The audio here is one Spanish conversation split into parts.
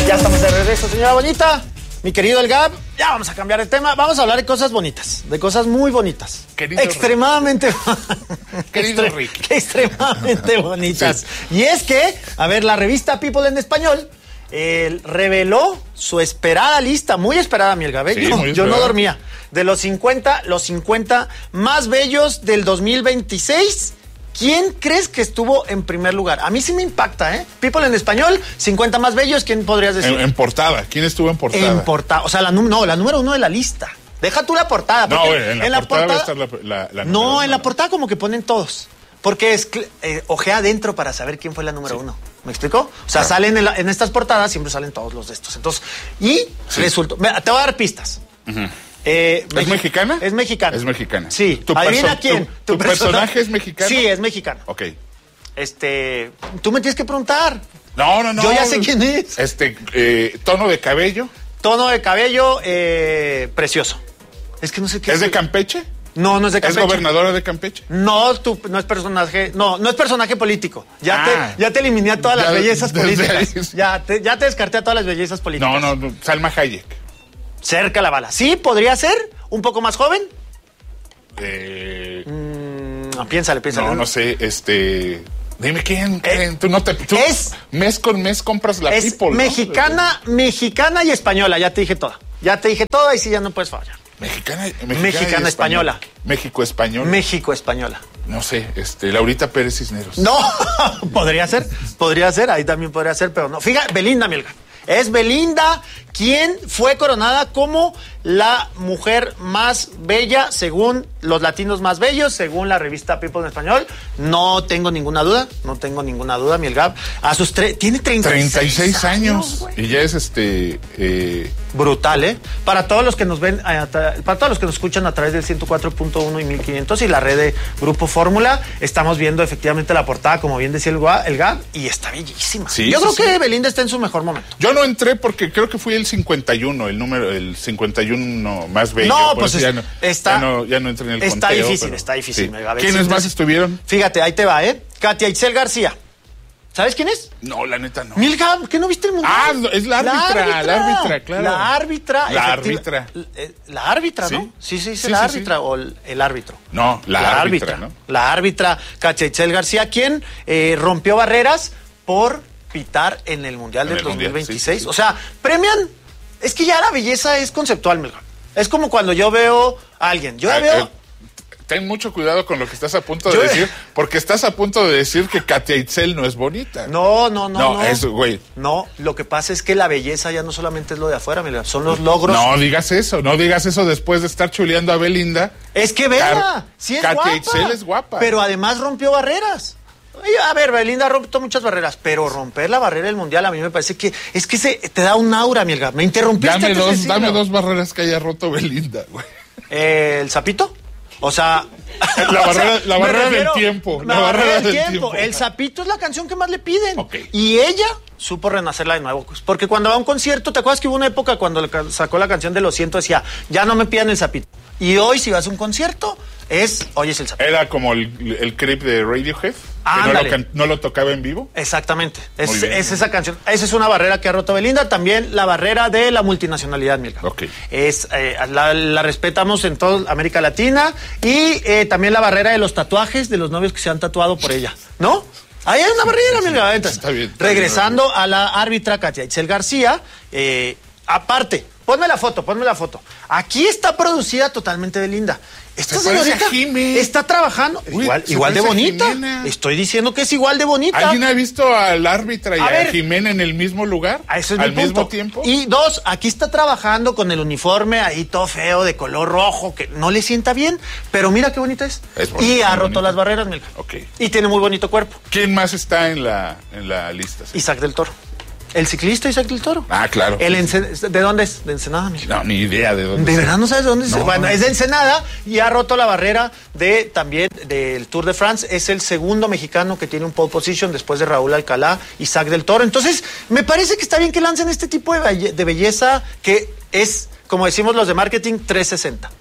Ya estamos de regreso, señora bonita. Mi querido El Gab, ya vamos a cambiar de tema. Vamos a hablar de cosas bonitas, de cosas muy bonitas. Querido extremadamente Querido Rick. extremadamente bonitas. Sí. Y es que, a ver, la revista People en español reveló su esperada lista, muy esperada, mi El Gab. Sí, yo no dormía. De los 50 más bellos del 2026. ¿Quién crees que estuvo en primer lugar? A mí sí me impacta, ¿eh? People en español, 50 más bellos, ¿quién podrías decir? En portada. ¿Quién estuvo en portada? En portada. O sea, la número 1 de la lista. Deja tú la portada. No, en la portada va a estar la no, en la portada como que ponen todos. Porque es ojea adentro para saber quién fue la número 1. ¿Me explico? O sea, salen en estas portadas, siempre salen todos los de estos. Entonces, resultó. Te voy a dar pistas. ¿Es mexicana? Es mexicana. Es mexicana. Sí. ¿Adivina quién? ¿Tu personaje es mexicano? Sí, es mexicano. Ok. Tú me tienes que preguntar. No. Yo ya sé quién es. Tono de cabello. Tono de cabello, precioso. Es que no sé qué. ¿Es de Campeche? No es de Campeche. ¿Es gobernadora de Campeche? No, no es personaje. No es personaje político. Ya te eliminé a todas las bellezas políticas. Ya te descarté a todas las bellezas políticas. No. Salma Hayek. Cerca la bala. Sí, podría ser. Un poco más joven. Piénsale. No sé. Dime quién. Tú mes con mes compras la People. Mexicana y española. Ya te dije toda. Y sí, ya no puedes fallar. Mexicana española. México española. No sé, Laurita Pérez Cisneros. No, podría ser, ahí también podría ser, pero no. Fíjate, Belinda, Mielga. Es Belinda quien fue coronada como la mujer más bella, según los latinos más bellos, según la revista People en español. No tengo ninguna duda, mi El Gab. Tiene 36 años. Y ya es brutal, ¿eh? Para todos los que nos ven, para todos los que nos escuchan a través del 104.1 y 1500 y la red de Grupo Fórmula, estamos viendo efectivamente la portada, como bien decía el Gab, y está bellísima. Sí, Yo creo que Belinda está en su mejor momento. Yo no entré porque creo que fui el 51, el 51 más bello. No, pues ya no entré en el conteo. Está difícil. Sí. ¿Quiénes más estuvieron? Fíjate, ahí te va, Katia Itzel García. ¿Sabes quién es? No, la neta no. Milga, ¿qué no viste el mundial? Es la árbitra, claro. La árbitra. La árbitra, ¿sí? ¿no? Sí, la árbitra o el árbitro. No, la árbitra, ¿no? La árbitra Katia Itzel García, quien rompió barreras por pitar en el Mundial del 2026. Sí. O sea, premian. Es que ya la belleza es conceptual, Milga. Es como cuando yo veo a alguien. Ten mucho cuidado con lo que estás a punto de decir, porque estás a punto de decir que Katia Itzel no es bonita. No. Güey. No, lo que pasa es que la belleza ya no solamente es lo de afuera, mira, son los logros. No digas eso después de estar chuleando a Belinda. Es que vela, sí es Katia guapa. Itzel es guapa. Pero además rompió barreras. A ver, Belinda rompió muchas barreras, pero romper la barrera del mundial a mí me parece que te da un aura, Mielga. Me interrumpiste. Dame dos barreras que haya roto Belinda, güey. ¿El sapito? O sea, la barrera del tiempo. La barrera del tiempo. El sapito es la canción que más le piden. Okay. Y ella supo renacerla de nuevo. Porque cuando va a un concierto, ¿te acuerdas que hubo una época cuando sacó la canción de Lo Siento, decía, ya no me pidan el sapito? Y hoy, si vas a un concierto, oyes el sapito. Era como el creep de Radiohead. Que no lo tocaba en vivo. Exactamente. Es esa canción. Esa es una barrera que ha roto Belinda. También la barrera de la multinacionalidad, Milka. Okay. La respetamos en toda América Latina. Y también la barrera de los tatuajes de los novios que se han tatuado por ella. ¿No? Ahí hay una barrera, Milka. Está bien. Regresando a la árbitra Katia Itzel García. Aparte, ponme la foto. Aquí está producida totalmente Belinda. Esta señorita está trabajando igual de bonita. Jimena. Estoy diciendo que es igual de bonita. ¿Alguien ha visto al árbitra y a Jimena en el mismo lugar? Eso es al mi mismo punto. tiempo. Y dos, aquí está trabajando con el uniforme ahí todo feo, de color rojo, que no le sienta bien, pero mira qué bonita es. Bonita, y ha roto las barreras, Milka. Okay. Y tiene muy bonito cuerpo. ¿Quién más está en la lista? ¿Sí? Isaac del Toro. El ciclista Isaac del Toro. Ah, claro. ¿De dónde es? ¿De Ensenada, amigo? No, ni idea de dónde. ¿De verdad no sabes de dónde es? No, bueno, es de Ensenada y ha roto la barrera también del Tour de France. Es el segundo mexicano que tiene un pole position después de Raúl Alcalá, Isaac del Toro. Entonces, me parece que está bien que lancen este tipo de belleza que es, como decimos los de marketing, 360.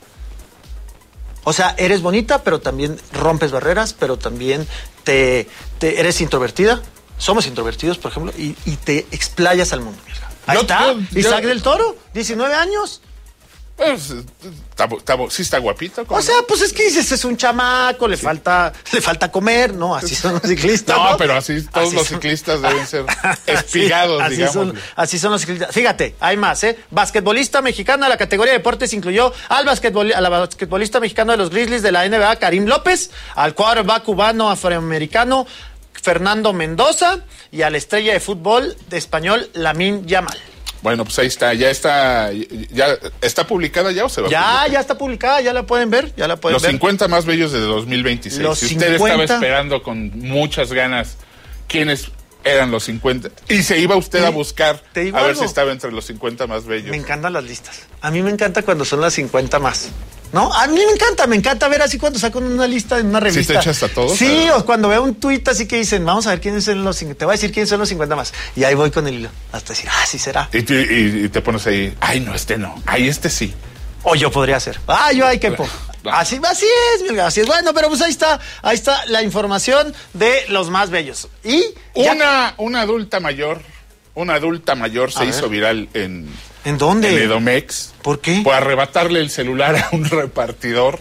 O sea, eres bonita, pero también rompes barreras, pero también eres introvertida. Somos introvertidos, por ejemplo, y te explayas al mundo, Milka. Ahí está, Isaac del Toro, 19 años. Pues, sí está guapito. O sea, pues es que dices, es un chamaco, le falta comer, ¿no? Así son los ciclistas. No, pero así todos los ciclistas deben ser espigados, digamos. Así son los ciclistas. Fíjate, hay más, ¿eh? Basquetbolista mexicana, la categoría de deportes incluyó a la basquetbolista mexicana de los Grizzlies de la NBA, Karim López, al quarterback cubano afroamericano, Fernando Mendoza, y a la estrella de fútbol de español, Lamine Yamal. Bueno, pues ahí está, ya está publicada ya o se va a publicar. Ya está publicada, ya la pueden ver, Los 50 más bellos de 2026. Si usted estaba esperando con muchas ganas quiénes eran los 50 y se iba usted a buscar a ver si estaba entre los 50 más bellos. Me encantan las listas. A mí me encanta cuando son las 50 más. ¿No? A mí me encanta ver así cuando sacan una lista en una revista. ¿Sí te echas a todos? Sí, o cuando veo un tuit así que dicen, vamos a ver quiénes son los 50, te voy a decir quiénes son los 50 más. Y ahí voy con el hilo, hasta decir, sí será. Y te pones ahí, no, este no, este sí. O yo podría ser. Yo ahí quepo. Así es, así es. Bueno, pero pues ahí está la información de los más bellos. Y una adulta mayor se hizo viral en dónde? En Edomex. ¿Por qué? Por arrebatarle el celular a un repartidor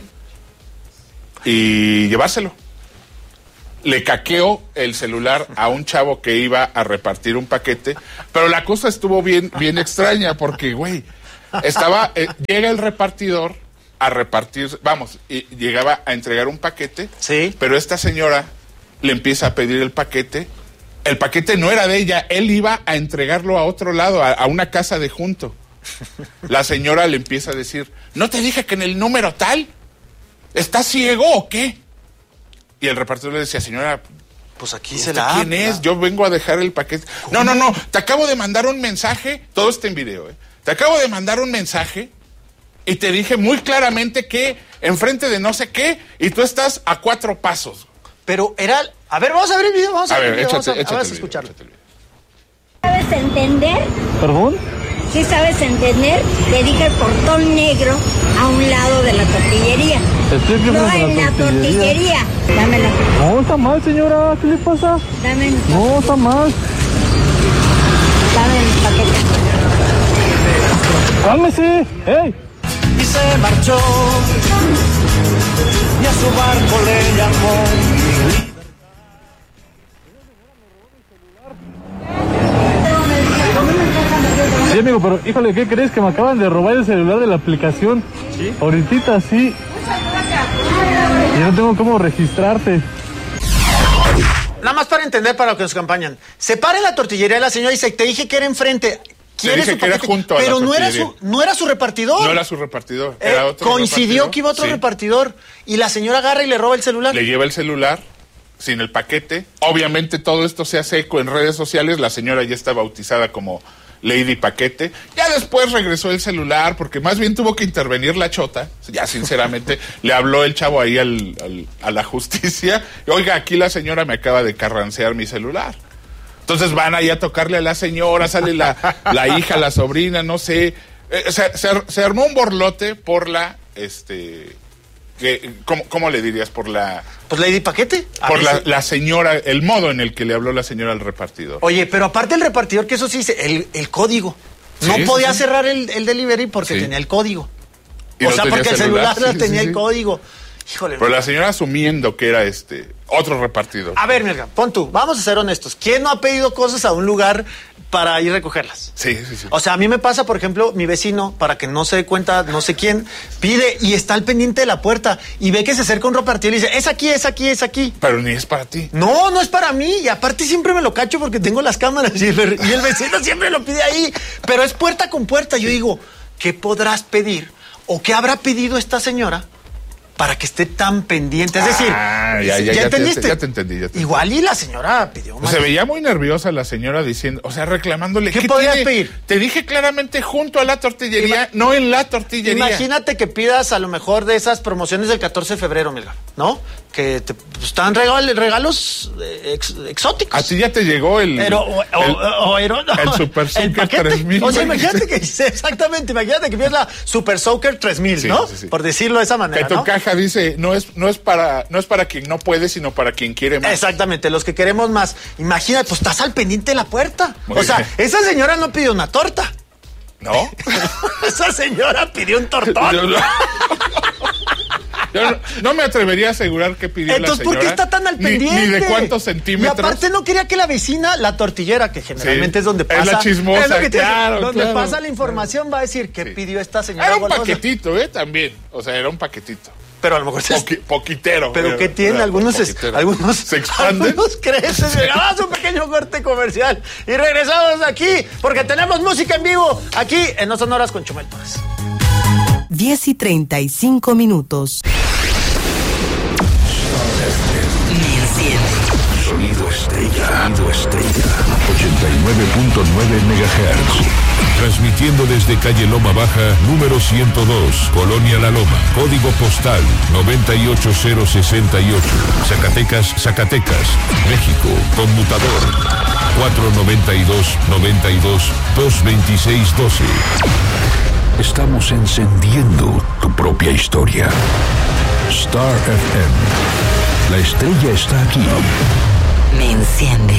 y llevárselo. Le caqueó el celular a un chavo que iba a repartir un paquete, pero la cosa estuvo bien extraña porque, güey, llega el repartidor a repartir, y llegaba a entregar un paquete, sí, pero esta señora le empieza a pedir el paquete. El paquete no era de ella, él iba a entregarlo a otro lado, a una casa de junto. La señora le empieza a decir, ¿no te dije que en el número tal? ¿Estás ciego o qué? Y el repartidor le decía, señora, pues aquí se la ¿quién es? Yo vengo a dejar el paquete. No, te acabo de mandar un mensaje, todo está en video, Te acabo de mandar un mensaje y te dije muy claramente que enfrente de no sé qué y tú estás a 4 pasos. Pero era... A ver, vamos a ver el video, vamos a escucharlo. ¿Sabes entender? ¿Perdón? ¿Sí sabes entender? Te dije el portón negro a un lado de la tortillería. No en la tortillería. Dámela. No, está mal, señora. ¿Qué le pasa? Dame el paquete. No, está mal. Dame el paquete. ¡Cálmese! ¡Ey! Y se marchó. Y a su barco le llamó. Sí, amigo, pero híjole, ¿qué crees? Que me acaban de robar el celular de la aplicación. ¿Sí? Ahorita sí. Y no tengo cómo registrarte. Nada más para entender, para los que nos acompañan. Se para en la tortillería la señora y dice, te dije que era enfrente. ¿Quieres su paquete? Pero no era su repartidor. No era su repartidor, era otro coincidió repartidor. Que iba otro repartidor. Y la señora agarra y le roba el celular. Le lleva el celular sin el paquete. Obviamente todo esto se hace eco en redes sociales. La señora ya está bautizada como Lady Paquete. Ya después regresó el celular porque más bien tuvo que intervenir la chota. Ya sinceramente le habló el chavo ahí a la justicia. Oiga, aquí la señora me acaba de carrancear mi celular. Entonces van ahí a tocarle a la señora, sale la hija, la sobrina, no sé. Se armó un borlote por la, ¿cómo le dirías? Por la... Pues Lady Paquete. Por la señora, el modo en el que le habló la señora al repartidor. Oye, pero aparte el repartidor, que eso sí dice, el código. No podía cerrar el delivery porque tenía el código. O sea, porque el celular tenía el código. Híjole. Pero la señora asumiendo que era otro repartidor. A ver, Mirga, pon tú, vamos a ser honestos. ¿Quién no ha pedido cosas a un lugar para ir a recogerlas? Sí. O sea, a mí me pasa, por ejemplo, mi vecino, para que no se dé cuenta, no sé quién, pide y está al pendiente de la puerta y ve que se acerca un repartidor y dice, es aquí, es aquí, es aquí. Pero ni es para ti. No es para mí. Y aparte siempre me lo cacho porque tengo las cámaras y el vecino siempre lo pide ahí. Pero es puerta con puerta. Yo digo, ¿qué podrás pedir? ¿O qué habrá pedido esta señora para que esté tan pendiente? Es decir, ¿ya entendiste? Ya te entendí. Igual y la señora pidió más. Se veía muy nerviosa la señora diciendo, o sea, reclamándole. ¿Qué podías pedir? Te dije claramente junto a la tortillería, no en la tortillería. Imagínate que pidas a lo mejor de esas promociones del 14 de febrero, mira, ¿no? Que te están regalos exóticos. A ti ya te llegó el Super Soaker 3000. O sea, imagínate que pides la Super Soaker 3000, ¿no? Sí. Por decirlo de esa manera, que tu caja hija dice, no es para quien no puede, sino para quien quiere más. Exactamente, los que queremos más. Imagínate, pues estás al pendiente de la puerta. Muy bien. Esa señora no pidió una torta. ¿No? Esa señora pidió un tortón. Yo no me atrevería a asegurar que pidió Entonces, la señora. ¿por qué está tan al pendiente? Ni de cuántos centímetros. Y aparte no quería que la vecina, la tortillera, que generalmente es donde pasa. Es la chismosa, es lo que claro. Donde pasa la información, va a decir que pidió esta señora. Era un paquetito, también. O sea, era un paquetito. Pero a lo mejor poquitero. Pero ¿qué tiene? Algunos se expanden. Algunos crecen. Hagamos un pequeño corte comercial y regresamos aquí porque tenemos música en vivo aquí en No Sonoras con Chumel Torres. 10:35. Sonido Estrella. 89.9 MHz. Transmitiendo desde calle Loma Baja, número 102, Colonia La Loma, código postal 98068, Zacatecas, México, conmutador 492-92-226-12. Estamos encendiendo tu propia historia. Star FM. La estrella está aquí. Me enciende.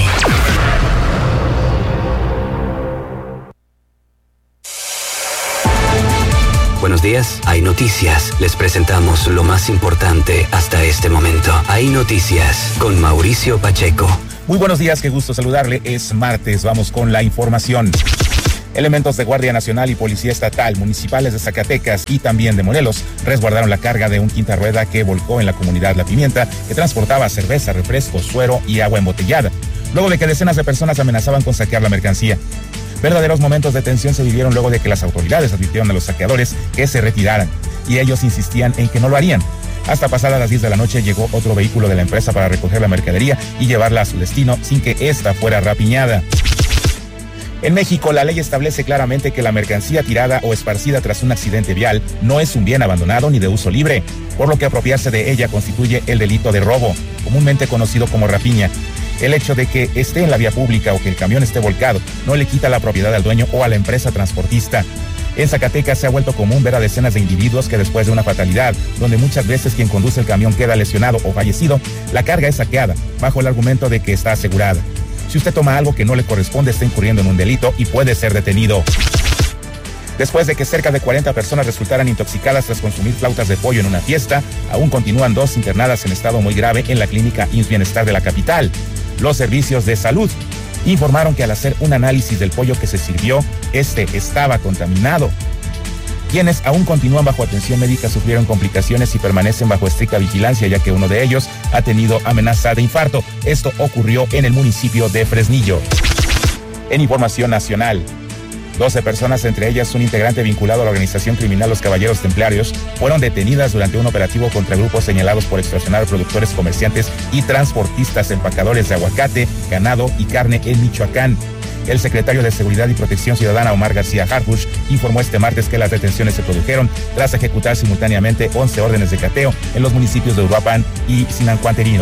Buenos días, hay noticias. Les presentamos lo más importante hasta este momento. Hay noticias con Mauricio Pacheco. Muy buenos días, qué gusto saludarle. Es martes, vamos con la información. Elementos de Guardia Nacional y Policía Estatal, municipales de Zacatecas y también de Morelos, resguardaron la carga de un quinta rueda que volcó en la comunidad La Pimienta, que transportaba cerveza, refrescos, suero y agua embotellada, luego de que decenas de personas amenazaban con saquear la mercancía. Verdaderos momentos de tensión se vivieron luego de que las autoridades advirtieron a los saqueadores que se retiraran, y ellos insistían en que no lo harían. Hasta pasadas las 10 de la noche llegó otro vehículo de la empresa para recoger la mercadería y llevarla a su destino sin que ésta fuera rapiñada. En México, la ley establece claramente que la mercancía tirada o esparcida tras un accidente vial no es un bien abandonado ni de uso libre, por lo que apropiarse de ella constituye el delito de robo, comúnmente conocido como rapiña. El hecho de que esté en la vía pública o que el camión esté volcado no le quita la propiedad al dueño o a la empresa transportista. En Zacatecas se ha vuelto común ver a decenas de individuos que después de una fatalidad, donde muchas veces quien conduce el camión queda lesionado o fallecido, la carga es saqueada, bajo el argumento de que está asegurada. Si usted toma algo que no le corresponde, está incurriendo en un delito y puede ser detenido. Después de que cerca de 40 personas resultaran intoxicadas tras consumir flautas de pollo en una fiesta, aún continúan 2 internadas en estado muy grave en la clínica IMSS Bienestar de la capital. Los servicios de salud informaron que al hacer un análisis del pollo que se sirvió, estaba contaminado. Quienes aún continúan bajo atención médica sufrieron complicaciones y permanecen bajo estricta vigilancia, ya que uno de ellos ha tenido amenaza de infarto. Esto ocurrió en el municipio de Fresnillo. En información nacional, 12 personas, entre ellas un integrante vinculado a la organización criminal Los Caballeros Templarios, fueron detenidas durante un operativo contra grupos señalados por extorsionar a productores, comerciantes y transportistas empacadores de aguacate, ganado y carne en Michoacán. El secretario de Seguridad y Protección Ciudadana, Omar García Harfuch, informó este martes que las detenciones se produjeron tras ejecutar simultáneamente 11 órdenes de cateo en los municipios de Uruapan y Sinancuanterino.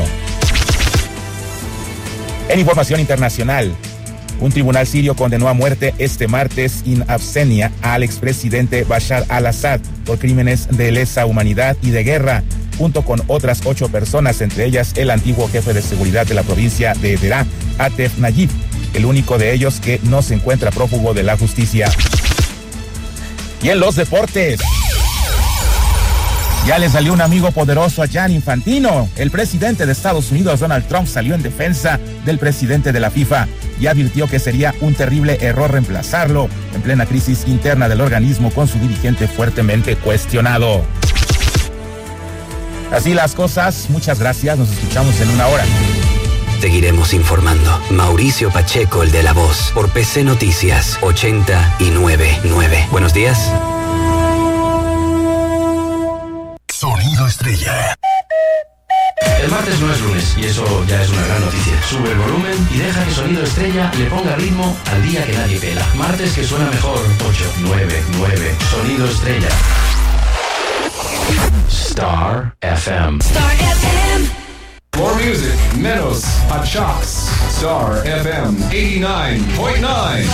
En información internacional, un tribunal sirio condenó a muerte este martes in absentia al expresidente Bashar al-Assad por crímenes de lesa humanidad y de guerra, junto con otras 8 personas, entre ellas el antiguo jefe de seguridad de la provincia de Deraa, Atef Nayib, el único de ellos que no se encuentra prófugo de la justicia. Y en los deportes, ya le salió un amigo poderoso a Gianni Infantino. El presidente de Estados Unidos, Donald Trump, salió en defensa del presidente de la FIFA y advirtió que sería un terrible error reemplazarlo en plena crisis interna del organismo con su dirigente fuertemente cuestionado. Así las cosas, muchas gracias, nos escuchamos en una hora. Seguiremos informando. Mauricio Pacheco, el de La Voz, por PC Noticias 89.9. Buenos días. Sonido Estrella. El martes no es lunes y eso ya es una gran noticia. Sube el volumen y deja que Sonido Estrella le ponga ritmo al día que nadie pela. Martes que suena mejor. 899. Sonido Estrella. Star FM. Star FM. More music, menos hot shocks. Star FM 89.9.